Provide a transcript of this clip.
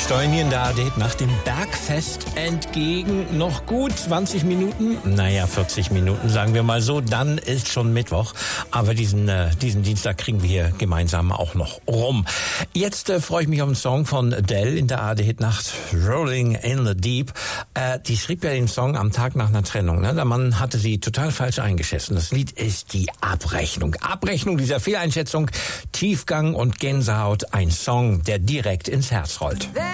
steuern hier in der ARD nach dem Bergfest entgegen. Noch gut 20 Minuten, 40 Minuten, sagen wir mal so. Dann ist schon Mittwoch. Aber diesen Dienstag kriegen wir hier gemeinsam auch noch rum. Jetzt freue ich mich auf einen Song von Adele in der ARD-Hitnacht, Rolling in the Deep. Die schrieb ja den Song am Tag nach einer Trennung. Ne? Der Mann hatte sie total falsch eingeschätzt. Das Lied ist die Abrechnung. Abrechnung dieser Fehleinschätzung, Tiefgang und Gänsehaut. Ein Song, der direkt ins Herz rollt.